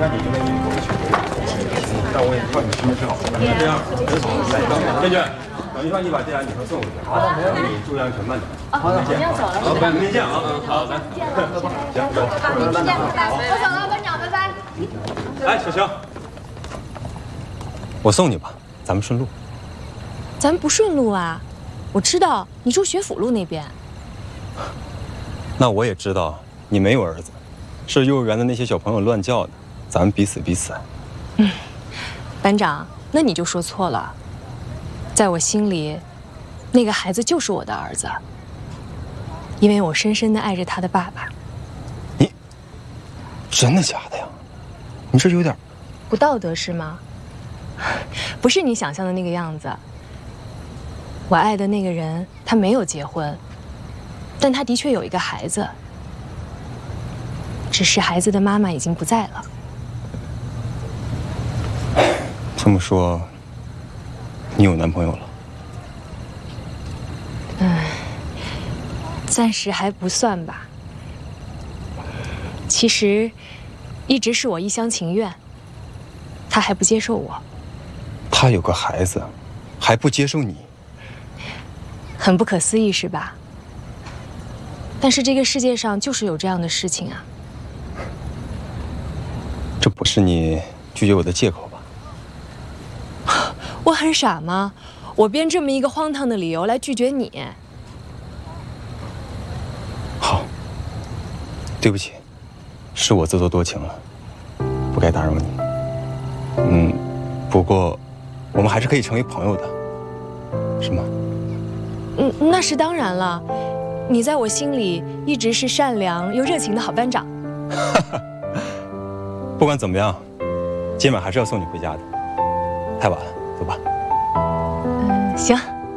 你因为你过不去，但我也不知道你是不是好。那这样，天娟，等一会儿你把这俩女生送回去。好的，没问题。注意安全，慢点。好的，先走了。好，明天见啊！好，来，行，走。明天见，拜拜。我走了，班长，拜拜。哎，小晴，我送你吧，咱们顺路。 咱不顺路啊，我知道你住学府路那边。 那我也知道你没有儿子，是幼儿园的那些小朋友乱叫的，咱们彼此彼此。 班长，那你就说错了，在我心里，那个孩子就是我的儿子，因为我深深地爱着他的爸爸。 你真的假的呀？你这有点不道德是吗？不是你想象的那个样子。我爱的那个人，他没有结婚，但他的确有一个孩子，只是孩子的妈妈已经不在了。 这么说，你有男朋友了？ 暂时还不算吧。其实，一直是我一厢情愿，他还不接受我。 他有个孩子，还不接受你？ 很不可思议是吧？但是这个世界上就是有这样的事情啊。 这不是你拒绝我的借口吧？ 我很傻吗？我编这么一个荒唐的理由来拒绝你？ 好，对不起，是我自作多情了，不该打扰你。不过我们还是可以成为朋友的，是吗？ 那是当然了，你在我心里一直是善良又热情的好班长。 不管怎么样，今晚还是要送你回家的，太晚了，走吧。 行。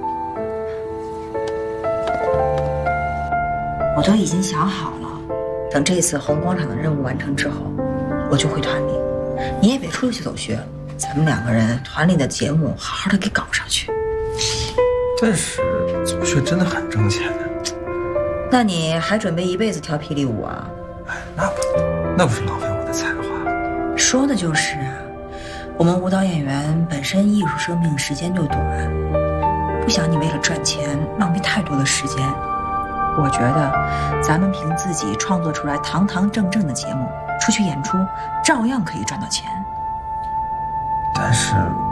我都已经想好了，等这次红广场的任务完成之后，我就回团里，你也别出去走穴，咱们2个人团里的节目好好的给搞上去。 但是走穴真的很挣钱的。 那你还准备一辈子跳霹雳舞啊？ 哎，那不是浪费我的才华。 说的就是啊，我们舞蹈演员本身艺术生命时间就短，不想你为了赚钱浪费太多的时间。我觉得咱们凭自己创作出来堂堂正正的节目，出去演出照样可以赚到钱。 但是